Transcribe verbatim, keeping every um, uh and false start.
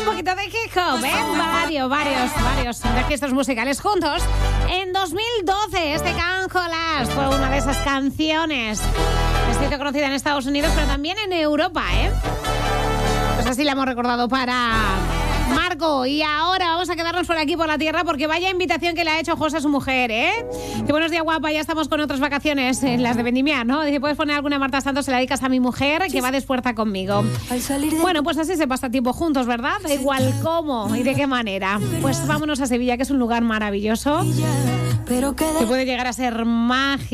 un poquito de hip hop, ¿eh? Varios, varios, varios registros musicales juntos. En dos mil doce, este Canjolas fue una de esas canciones. Es cierto, conocida en Estados Unidos, pero también en Europa, ¿eh? Pues así la hemos recordado para Marco. Y ahora vamos a quedarnos por aquí, por la tierra, porque vaya invitación que le ha hecho José a su mujer, ¿eh? Que buenos días, guapa, ya estamos con otras vacaciones, en las de Vendimiar, ¿no? Dice, ¿puedes poner alguna Marta Santos? Se la dedicas a mi mujer, que va de esfuerza conmigo. Bueno, pues así se pasa tiempo juntos, ¿verdad? Da igual cómo y de qué manera. Pues vámonos a Sevilla, que es un lugar maravilloso, que puede llegar a ser mágico.